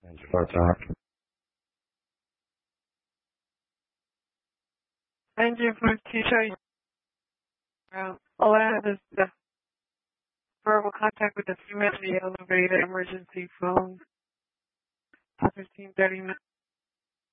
Thank you for that. Thank you for teaching. All I have is the verbal contact with the female in the elevator emergency phone. 15:39.